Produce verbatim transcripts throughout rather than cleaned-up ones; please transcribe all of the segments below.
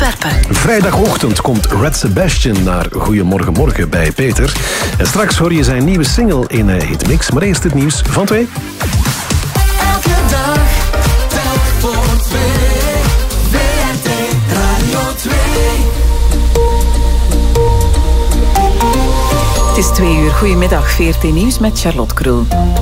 Antwerpen. Vrijdagochtend komt Red Sebastian naar Goedemorgen Morgen bij Peter. En straks hoor je zijn nieuwe single in uh, Hitmix. Maar eerst het nieuws van twee. Elke dag, telk voor twee. V R T Radio twee. Het is twee uur. Goedemiddag, V R T Nieuws met Charlotte Krul.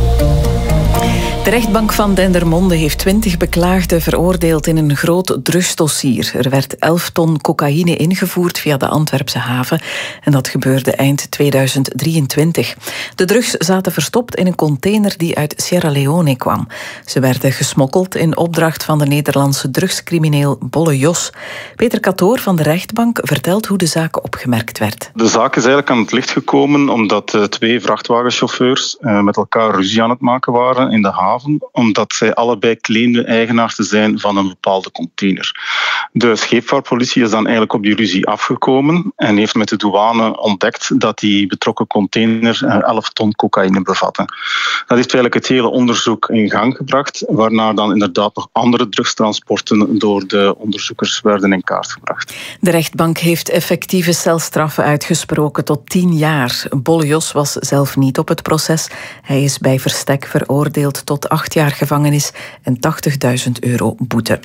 De rechtbank van Dendermonde heeft twintig beklaagden veroordeeld in een groot drugsdossier. Er werd elf ton cocaïne ingevoerd via de Antwerpse haven en dat gebeurde eind tweeduizend drieëntwintig. De drugs zaten verstopt in een container die uit Sierra Leone kwam. Ze werden gesmokkeld in opdracht van de Nederlandse drugscrimineel Bolle Jos. Peter Katoor van de rechtbank vertelt hoe de zaak opgemerkt werd. De zaak is eigenlijk aan het licht gekomen omdat uh, twee vrachtwagenchauffeurs uh, met elkaar ruzie aan het maken waren in de haven, omdat zij allebei claimden eigenaar te zijn van een bepaalde container. De scheepvaartpolitie is dan eigenlijk op die ruzie afgekomen en heeft met de douane ontdekt dat die betrokken container elf ton cocaïne bevatte. Dat heeft eigenlijk het hele onderzoek in gang gebracht, waarna dan inderdaad nog andere drugstransporten door de onderzoekers werden in kaart gebracht. De rechtbank heeft effectieve celstraffen uitgesproken tot tien jaar. Bolle Jos was zelf niet op het proces. Hij is bij verstek veroordeeld tot acht jaar gevangenis en tachtigduizend euro boete.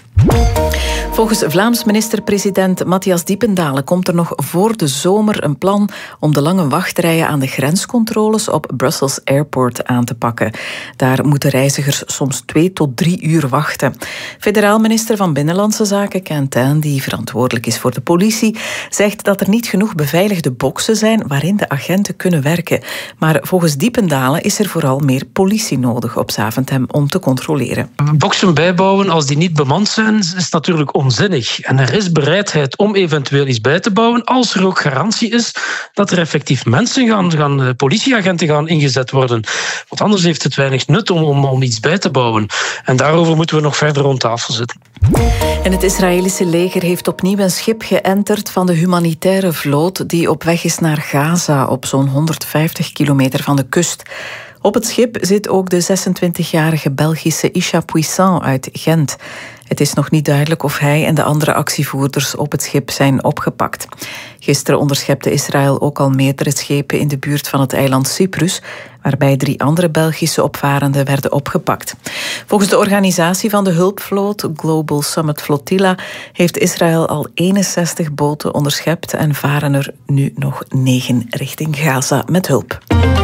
Volgens Vlaams minister-president Matthias Diependalen komt er nog voor de zomer een plan om de lange wachtrijen aan de grenscontroles op Brussels Airport aan te pakken. Daar moeten reizigers soms twee tot drie uur wachten. Federaal minister van Binnenlandse Zaken Quentin, die verantwoordelijk is voor de politie, zegt dat er niet genoeg beveiligde boksen zijn waarin de agenten kunnen werken. Maar volgens Diependalen is er vooral meer politie nodig op Zaventem om te controleren. Boksen bijbouwen als die niet bemand zijn is natuurlijk onzinnig. En er is bereidheid om eventueel iets bij te bouwen als er ook garantie is dat er effectief mensen gaan, gaan politieagenten gaan ingezet worden. Want anders heeft het weinig nut om, om, om iets bij te bouwen. En daarover moeten we nog verder rond tafel zitten. En het Israëlische leger heeft opnieuw een schip geënterd van de humanitaire vloot die op weg is naar Gaza op zo'n honderdvijftig kilometer van de kust. Op het schip zit ook de zesentwintigjarige Belgische Isha Puissant uit Gent. Het is nog niet duidelijk of hij en de andere actievoerders op het schip zijn opgepakt. Gisteren onderschepte Israël ook al meerdere schepen in de buurt van het eiland Cyprus, waarbij drie andere Belgische opvarenden werden opgepakt. Volgens de organisatie van de hulpvloot, Global Summit Flotilla, heeft Israël al eenenzestig boten onderschept en varen er nu nog negen richting Gaza met hulp.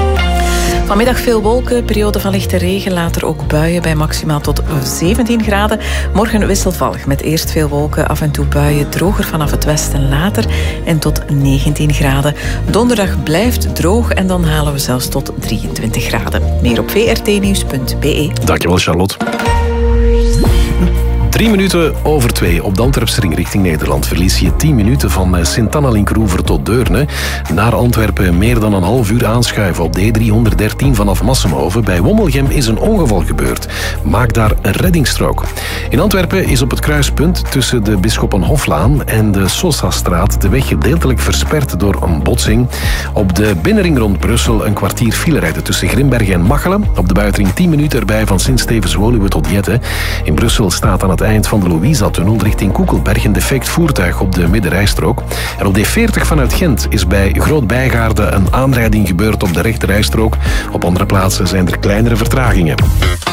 Vanmiddag veel wolken, periode van lichte regen, later ook buien bij maximaal tot zeventien graden. Morgen wisselvallig met eerst veel wolken, af en toe buien, droger vanaf het westen later en tot negentien graden. Donderdag blijft droog en dan halen we zelfs tot drieëntwintig graden. Meer op v r t nieuws punt b e. Dankjewel, Charlotte. Drie minuten over twee op de Antwerpse ring richting Nederland verlies je tien minuten van Sint-Anna-Linkroever tot Deurne. Naar Antwerpen meer dan een half uur aanschuiven op de D driehonderddertien vanaf Massenhoven. Bij Wommelgem is een ongeval gebeurd. Maak daar een reddingsstrook. In Antwerpen is op het kruispunt tussen de Bisschoppenhoflaan en de Sosastraat de weg gedeeltelijk versperd door een botsing. Op de binnenring rond Brussel een kwartier file rijden tussen Grimbergen en Machelen. Op de buitenring tien minuten erbij van Sint-Stevens-Woluwe tot Jette. In Brussel staat aan het eind van de Louisa-tunnel richting Koekelberg een defect voertuig op de middenrijstrook. En op D veertig vanuit Gent is bij Groot-Bijgaarde een aanrijding gebeurd op de rechterrijstrook. Op andere plaatsen zijn er kleinere vertragingen.